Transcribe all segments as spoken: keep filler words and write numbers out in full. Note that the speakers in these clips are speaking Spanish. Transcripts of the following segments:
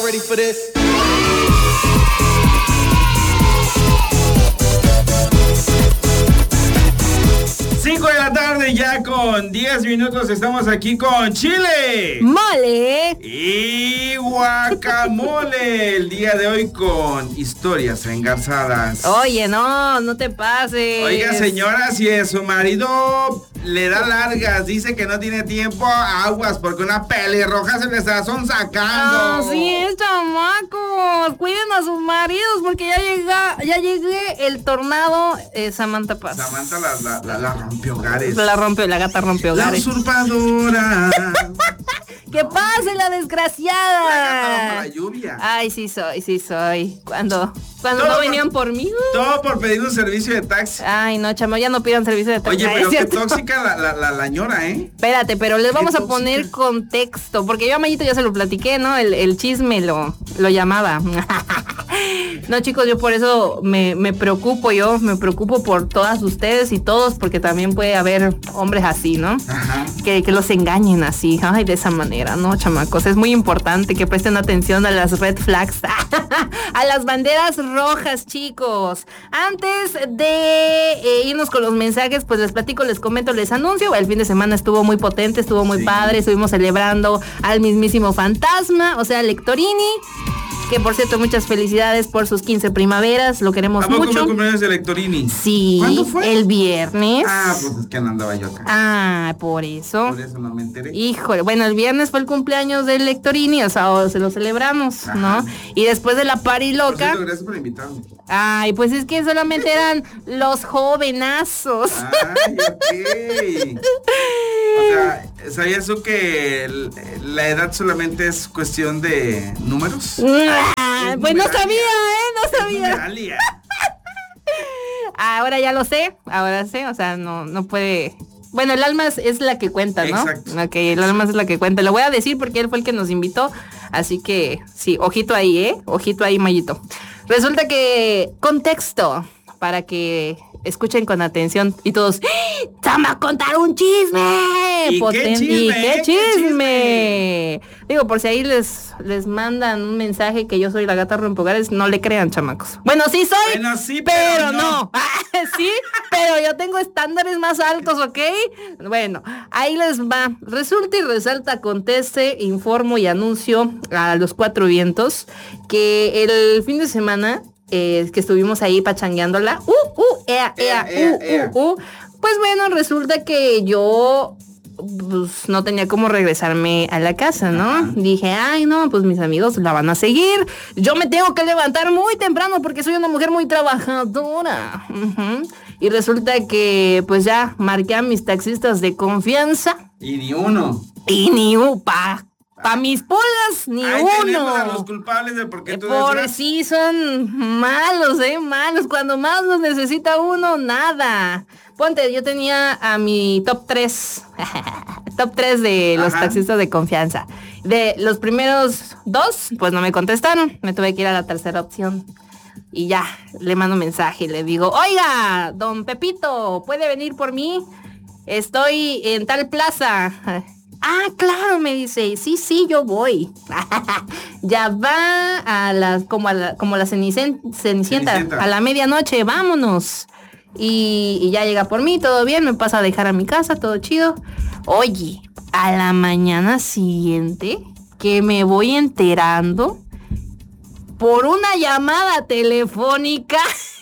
ready for this? cinco de la tarde ya con diez minutos estamos aquí con chile, mole y guacamole. El día de hoy con historias engarzadas. Oye, no, no te pases. Oiga, señora, si es su marido le da largas, dice que no tiene tiempo, aguas, porque una pelirroja se le está sonsacando. Así es, chamacos. Cuiden a sus maridos porque ya llega, ya llegué el tornado eh, Samantha Paz. Samantha la, la, la, la rompió hogares. La rompió, la gata rompió hogares. La usurpadora. ¿Qué pasa, la desgraciada? La gata bajo la lluvia. Ay, sí soy, sí soy. Cuando, cuando Todo no por- venían por mí. Todo por pedir un servicio de taxi. Ay, no, chamo, ya no pidan servicio de taxi. Oye, Ay, pero es qué cierto. tóxica la, la, la, la ñora, ¿eh? Espérate, pero les vamos a tóxica. poner contexto, porque yo a Mayito ya se lo platiqué, ¿no? El, el chisme lo, lo llamaba. No, chicos, yo por eso me, me preocupo, yo me preocupo por todas ustedes y todos, porque también puede haber hombres así, ¿no? Ajá. Que, que los engañen así, ay, de esa manera, ¿no, chamacos? Es muy importante que presten atención a las red flags, a las banderas rojas, chicos. Antes de eh, irnos con los mensajes, pues les platico, les comento, les anuncio. El fin de semana estuvo muy potente, estuvo muy Sí. padre, estuvimos celebrando al mismísimo fantasma, o sea, Lectorini. Que por cierto, muchas felicidades por sus quince primaveras, lo queremos ¿A poco mucho. fue cumpleaños de Lectorini? Sí, ¿Cuándo fue? el viernes. Ah, pues es que no andaba yo acá. Ah, por eso. Por eso no me enteré. Híjole, bueno, el viernes fue el cumpleaños del Lectorini, o sea, o se lo celebramos, Ajá. ¿no? Y después de la party Por loca. cierto, gracias por invitarme. Ay, pues es que solamente eran los jovenazos. Ay, ok. O sea, ¿sabías tú que el- la edad solamente es cuestión de números? Ah, pues no sabía, ¿eh? No sabía. Numeralia. Ahora ya lo sé, ahora sé, o sea, no, no puede. Bueno, el alma es, es la que cuenta, ¿no? Exacto. Ok, el alma es la que cuenta. Lo voy a decir porque él fue el que nos invitó. Así que sí, ojito ahí, ¿eh? Ojito ahí, Mayito. Resulta que, contexto, para que escuchen con atención y todos, ¡Ah! ¡te va a contar un chisme! ¿Y qué Poten- chisme, ¿Y eh? qué ¿Qué chisme? Digo, por si ahí les, les mandan un mensaje que yo soy la gata rompehogares, no le crean, chamacos. Bueno, sí soy, Bueno, sí, pero, pero no. no. Sí, pero yo tengo estándares más altos, ¿ok? Bueno, ahí les va. Resulta y resalta, conteste, informo y anuncio a los cuatro vientos que el fin de semana eh, que estuvimos ahí pachangueándola, uh, uh, ea, ea, Ea, ea, uh, ea. uh, uh, pues bueno, resulta que yo pues no tenía cómo regresarme a la casa, ¿no? Ajá. Dije, ay, no, pues mis amigos la van a seguir. Yo me tengo que levantar muy temprano porque soy una mujer muy trabajadora. Ujú. Y resulta que, pues ya marqué a mis taxistas de confianza Y ni uno. y ni upa. Pa' mis pulgas, ni Ahí uno. tenemos a los culpables de por qué Eh, tú Por desgracias. sí son malos, eh, malos. Cuando más los necesita uno, nada. Ponte, yo tenía a mi top tres. Top tres de los Ajá. taxistas de confianza. De los primeros dos, pues no me contestaron. Me tuve que ir a la tercera opción. Y ya, le mando mensaje y le digo, oiga, don Pepito, ¿puede venir por mí? Estoy en tal plaza. Ah, claro, me dice, sí, sí, yo voy. Ya va a las, como a la, como la cenicen- cenicienta, Cenicienta. a la medianoche, vámonos. Y, y ya llega por mí, todo bien, me pasa a dejar a mi casa, todo chido. Oye, a la mañana siguiente, que me voy enterando por una llamada telefónica.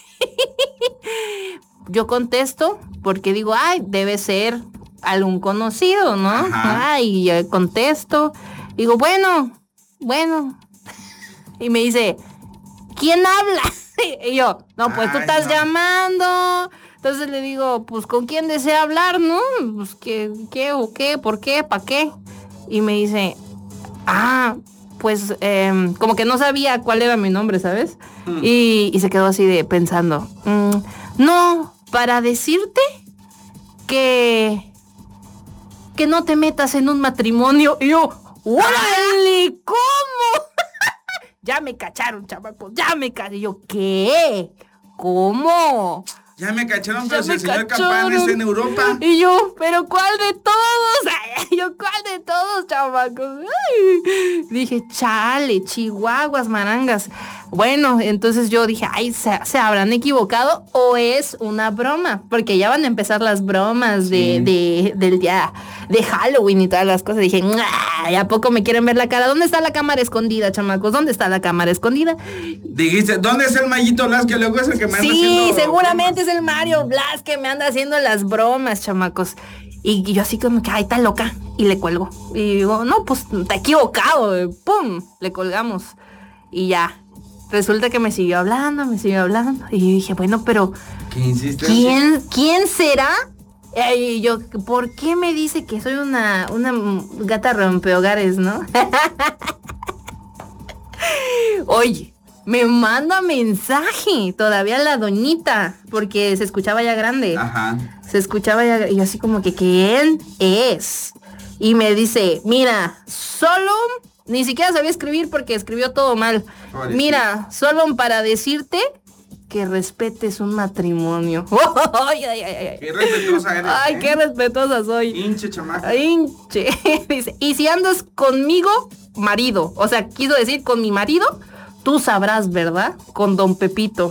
Yo contesto porque digo, ay, debe ser algún conocido, ¿no? Ajá. Ay, yo contesto. Digo, bueno, bueno. Y me dice, ¿quién habla? Y yo, no, pues tú Ay, estás no. llamando. Entonces le digo, pues ¿con quién desea hablar, no? Pues ¿qué, qué o qué? ¿Por qué? ¿Para qué? Y me dice, ah, pues em, como que no sabía cuál era mi nombre, ¿sabes? Mm. Y, y se quedó así de pensando, "Mm, no, para decirte que que no te metas en un matrimonio." Y yo, ¡órale! ¿Cómo? Ya me cacharon, chamacos, ya me cacharon. Y yo, ¿qué? ¿Cómo? Ya me cacharon, Ya pero si me el señor cacharon. Campán está en Europa. Y yo, ¿pero cuál de todos? Yo, ¿cuál de todos, chamacos? Ay. Dije, chale, chihuahuas, marangas. Bueno, entonces yo dije, ay, ¿se, ¿se habrán equivocado o es una broma? Porque ya van a empezar las bromas de, sí. de, del día de Halloween y todas las cosas. Dije, ¿y a poco me quieren ver la cara? ¿Dónde está la cámara escondida, chamacos? ¿Dónde está la cámara escondida? Dijiste, ¿dónde es el Mayito Blas que luego es el que me anda sí, haciendo? Sí, seguramente bromas. Es el Mario Blas que me anda haciendo las bromas, chamacos. Y, y yo así como que, ay, está loca. Y le cuelgo. Y digo, no, pues, está equivocado. ¡Pum! Le colgamos. Y ya. Resulta que me siguió hablando, me siguió hablando. Y yo dije, bueno, pero... ¿Qué insiste? ¿Quién, ¿quién será? Y yo, ¿por qué me dice que soy una, una gata rompehogares, no? Oye, me manda mensaje todavía la doñita, porque se escuchaba ya grande. Ajá. Se escuchaba ya, y yo así como que, ¿quién es? Y me dice, mira, solo... Ni siquiera sabía escribir porque escribió todo mal. Vale, mira, sí. Solo para decirte que respetes un matrimonio. Ay, ay, ay, ay. Qué respetuosa eres. Ay, ¿eh? Qué respetuosa soy. Hinche, chamaca. Hinche. Dice, y si andas conmigo, marido. O sea, quiso decir con mi marido, tú sabrás, ¿verdad? Con don Pepito.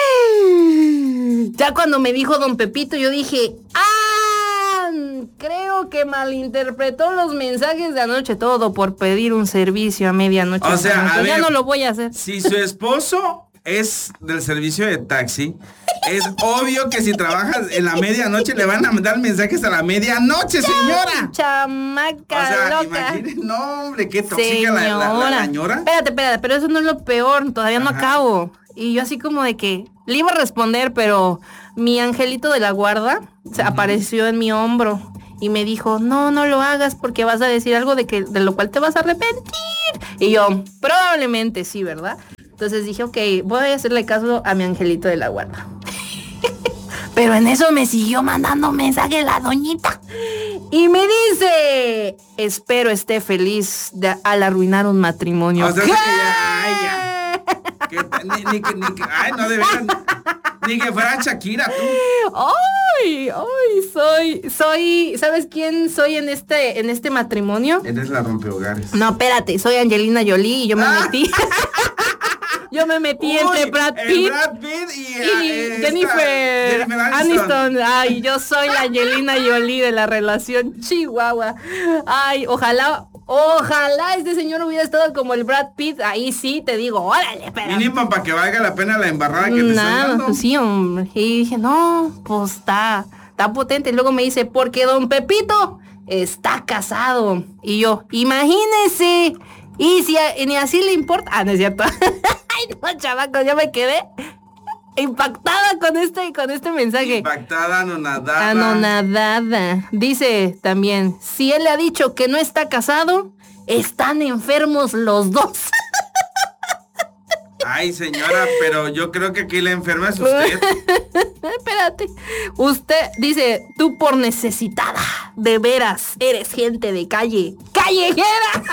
Ya cuando me dijo don Pepito, yo dije, ¡ah! Creo que malinterpretó los mensajes de anoche, todo por pedir un servicio a medianoche. O sea, a ver, ya no lo voy a hacer. Si su esposo es del servicio de taxi, es obvio que si trabajas en la medianoche le van a mandar mensajes a la medianoche, señora. Chamaca, o sea, loca. Imagínate, no, hombre, qué tóxica la, la, la, la señora. Espérate, espérate, pero eso no es lo peor, todavía Ajá. no acabo. Y yo así como de que le iba a responder, pero mi angelito de la guarda se uh-huh. apareció en mi hombro y me dijo, no, no lo hagas porque vas a decir algo de que de lo cual te vas a arrepentir. Y yo, probablemente sí, ¿verdad? Entonces dije, ok, voy a hacerle caso a mi angelito de la guarda. Pero en eso me siguió mandando mensaje la doñita. Y me dice, espero esté feliz de, al arruinar un matrimonio. O sea, que ya, ay, ya. Que, ni, ni, ni, ni, ay, no deberían, ni que fuera Shakira, tú. Ay, ay, soy, soy, ¿sabes quién soy en este, en este matrimonio? Eres la rompehogares. No, espérate, soy Angelina Jolie y yo me ah. metí. Yo me metí Uy, entre Brad Pitt, Brad Pitt y, y eh, Jennifer, Jennifer Aniston. Aniston. Ay, yo soy la Angelina Jolie de la relación Chihuahua. Ay, ojalá, ojalá este señor hubiera estado como el Brad Pitt. Ahí sí te digo, órale, pero. Mínimo para que valga la pena la embarrada que te Nada, están dando. Pues sí, hombre. Y dije, no, pues está, está potente. Y luego me dice, porque don Pepito está casado. Y yo, imagínese. Y si a, ni así le importa. Ah, no es cierto. Ay, no, chavacos, yo me quedé impactada con este, con este mensaje. Impactada, anonadada. Anonadada. Dice también, si él le ha dicho que no está casado, están enfermos los dos. Ay, señora, pero yo creo que aquí la enferma es usted. Espérate. Usted dice, tú por necesitada, de veras, eres gente de calle. ¡Callejera!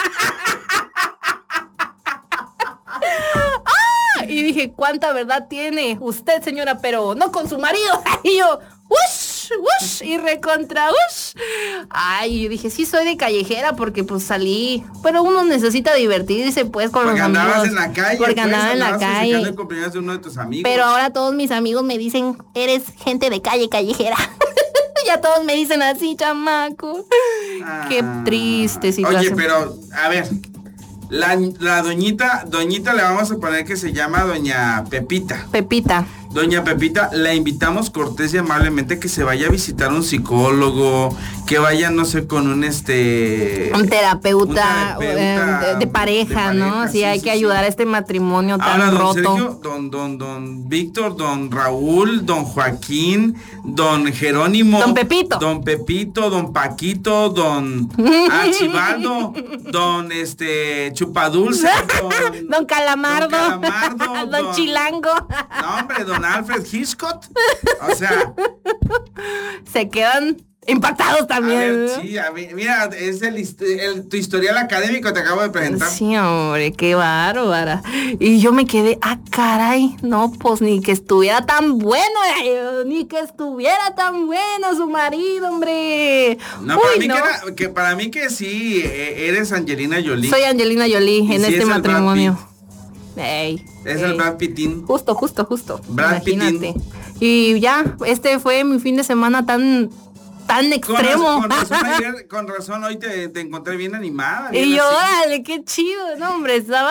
¡Ah! Y dije, ¿cuánta verdad tiene usted, señora? Pero no con su marido. Y yo, ¡ush! ¡Ush! Y recontra, ¡ush! Ay, yo dije, sí soy de callejera porque pues salí. Pero uno necesita divertirse pues con porque los amigos. Porque andabas en la calle. Porque pues, andaba en la calle. El cumpleaños de uno de tus amigos. Pero ahora todos mis amigos me dicen, eres gente de calle, callejera. Ya todos me dicen así, chamaco. Ah, qué triste situación. Oye, pero, a ver, la, la doñita, doñita le vamos a poner que se llama doña Pepita. Pepita. Doña Pepita, la invitamos cortés y amablemente que se vaya a visitar un psicólogo, que vaya, no sé, con un este... Un terapeuta, un terapeuta eh, de, de, pareja, de pareja, ¿no? Sí, sí hay sí, que ayudar sí. a este matrimonio tan Ahora, don roto. Sergio, don, don, don Víctor, don Raúl, don Joaquín, don Jerónimo. Don Pepito. Don Pepito, don Paquito, don Archibaldo, don este Chupadulce, don, don Calamardo, don, Calamardo, don, don Chilango. No, hombre, don Alfred Hitchcock. O sea, se quedan Impactados A también. ver, sí, a mí- mira, es el, hist- el- tu historial académico te acabo de presentar. Sí, hombre, qué bárbara. Y yo me quedé, ah, caray, no, pues ni que estuviera tan bueno, eh, ni que estuviera tan bueno su marido, hombre. No, para Uy, mí no. que, era- que para mí que sí, eh, eres Angelina Jolie. Soy Angelina Jolie Y en sí este es el Brad matrimonio. Ey, Es ey. el Brad Pittín. Justo, justo, justo. Brad Imagínate. Y ya, este fue mi fin de semana tan, tan Con, extremo. raz- con razón ayer, con razón hoy te, te encontré bien animada. bien Y yo, así. órale, qué chido, ¿no, hombre? ¿Estaba?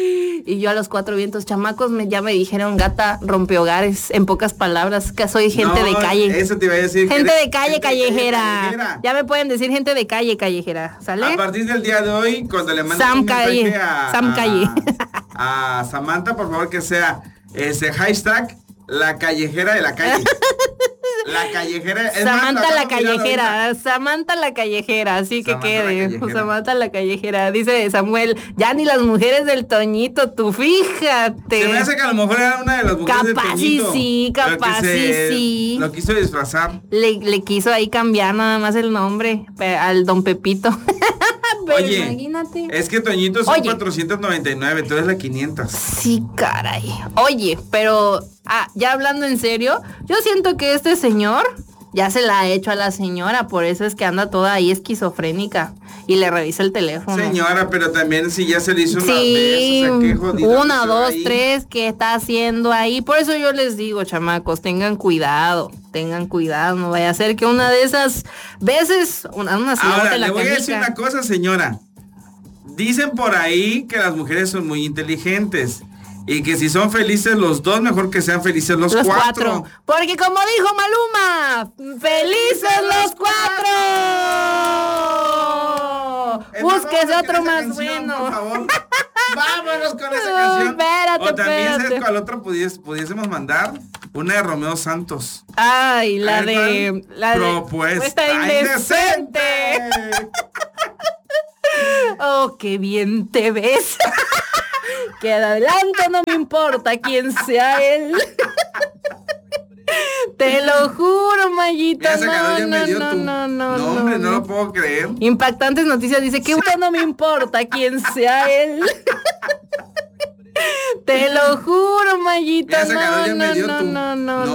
Y yo a los cuatro vientos chamacos me, ya me dijeron gata rompehogares, en pocas palabras, que soy gente No, de calle. Eso te iba a decir. que Gente eres de calle gente de callejera. callejera. Ya me pueden decir gente de calle callejera, ¿sale? A partir del día de hoy, cuando le mandes Sam un mensaje Calle. a, Sam a- Calle. a Samantha, por favor que sea ese hashtag la callejera de la calle. La callejera. es más, Samantha lo la acabo de mirar ahorita. callejera, Samantha la callejera, así que Samantha la quede. callejera. Samantha la callejera, dice Samuel, ya ni las mujeres del Toñito, tú fíjate. Se me hace que a lo mejor era una de las mujeres del Capaz y Toñito, sí, pero que capaz se- y sí. Lo quiso disfrazar. Le, le quiso ahí cambiar nada más el nombre pe- al don Pepito. Pero Oye, imagínate. es que Toñito son Oye. cuatrocientos noventa y nueve, tú eres la quinientos. Sí, caray. Oye, pero ah, ya hablando en serio, yo siento que este señor ya se la ha hecho a la señora, por eso es que anda toda ahí esquizofrénica y le revisa el teléfono. Señora, pero también si ya se le hizo una Sí, vez, o sea, qué jodido una, que se dos, va ahí. tres, ¿qué está haciendo ahí? Por eso yo les digo, chamacos, tengan cuidado, tengan cuidado, no vaya a ser que una de esas veces, una, una se le Ahora, bote la le voy a decir canica. una cosa, señora. Dicen por ahí que las mujeres son muy inteligentes y que si son felices los dos, mejor que sean felices los, Los cuatro. cuatro. Porque como dijo Maluma, ¡felices los cuatro! Es más, Búsquese vámonos otro con esa más canción, bueno. por favor. Vámonos con esa No, canción. espérate, o también, espérate. ¿sabes cuál otro pudies- pudiésemos mandar? Una de Romeo Santos. Ay, la A ver, de... ¿cuál? La de... Propuesta indecente. indecente. Oh, qué bien te ves. Que adelante no me importa quién sea él. Te lo juro, Mayita. Ya se acabó, ya No, me no, dio no, tu- no, no, No, hombre, no lo puedo creer. Impactantes noticias, dice que bueno, no me importa quién sea él. Te lo juro, Mayita. Ya se acabó, No, ya me no, dio no, tu- no, no, No,